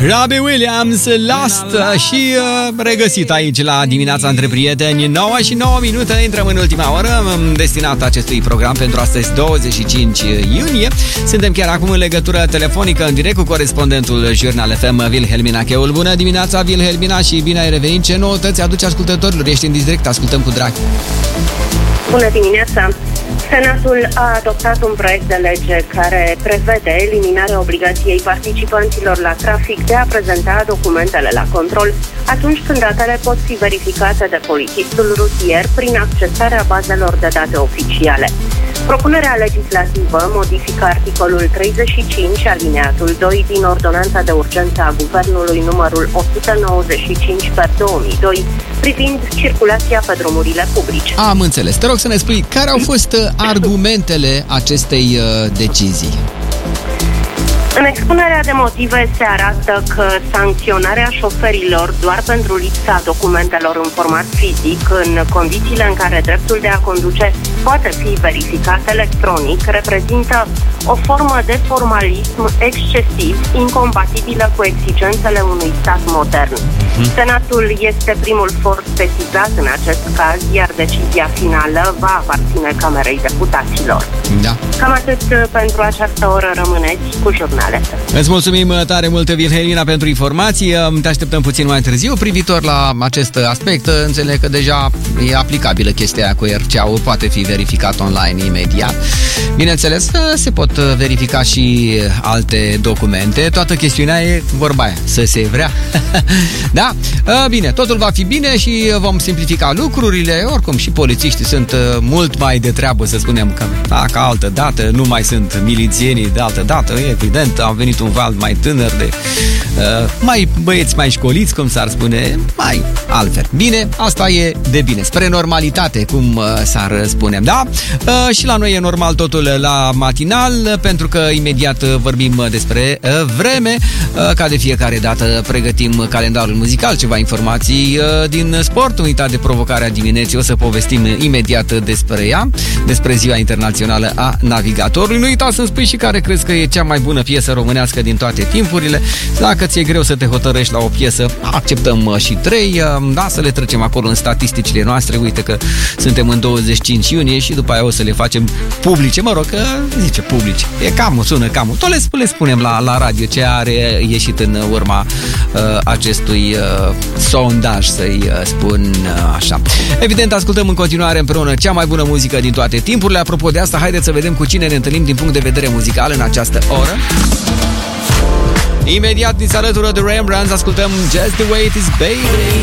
Robbie Williams, Lost și regăsit aici la Dimineața între Prieteni. 9 și 9 minute, intrăm în ultima oră destinată acestui program pentru astăzi 25 iunie. Suntem chiar acum în legătură telefonică în direct cu corespondentul Jurnal FM, Wilhelmina Cheul. Bună dimineața, Wilhelmina, și bine ai revenit. Ce noutăți aduce ascultătorilor? Ești în direct, ascultăm cu drag. Bună dimineața! Senatul a adoptat un proiect de lege care prevede eliminarea obligației participanților la trafic de a prezenta documentele la control atunci când datele pot fi verificate de polițistul rutier prin accesarea bazelor de date oficiale. Propunerea legislativă modifică articolul 35, alineatul 2 din Ordonanța de Urgență a Guvernului numărul 195/2002 privind circulația pe drumurile publice. Am înțeles. Te rog să ne spui care au fost argumentele acestei decizii. În expunerea de motive se arată că sancționarea șoferilor doar pentru lipsa documentelor în format fizic, în condițiile în care dreptul de a conduce poate fi verificat electronic, reprezintă o formă de formalism excesiv, incompatibilă cu exigențele unui stat modern. Senatul este primul for sesizat în acest caz, iar decizia finală va aparține Camerei Deputaților. Da. Cam atât pentru această oră, rămâneți cu Jurnal. Îți mulțumim tare mult, Wilhelmina, pentru informații. Te așteptăm puțin mai târziu privitor la acest aspect. Înțeleg că deja e aplicabilă chestia aia cu RCA-ul, poate fi verificat online imediat. Bineînțeles, se pot verifica și alte documente. Toată chestiunea e vorba aia, să se vrea. Da? Bine, totul va fi bine și vom simplifica lucrurile. Oricum, și polițiștii sunt mult mai de treabă, să spunem, că ca altă dată nu mai sunt milițienii de altă dată, evident. Au venit un val mai tânăr de mai băieți mai școliți, cum s-ar spune, mai altfel. Bine, asta e de bine. Spre normalitate, cum s-ar spune. Da? Și la noi e normal totul la matinal, pentru că imediat vorbim despre vreme. Ca de fiecare dată pregătim calendarul muzical, ceva informații din sport, unitate de provocare a dimineții. O să povestim imediat despre ea, despre Ziua Internațională a Navigatorului. Nu uita să-mi spui și care crezi că e cea mai bună piesă românească din toate timpurile. Dacă ți-e greu să te hotărăști la o piesă, acceptăm și 3, da, să le trecem acolo în statisticile noastre. Uite că suntem în 25 iunie și după aia o să le facem publice. Mă rog, că zice publice. E cam, sună cam. Tot le spunem la radio ce are ieșit în urma acestui sondaj, să-i spun așa. Evident, ascultăm în continuare împreună cea mai bună muzică din toate timpurile. Apropo de asta, haideți să vedem cu cine ne întâlnim din punct de vedere muzical în această oră. Imediat ni se alătură de Rembrandt, ascultăm Just the Way It Is, Baby.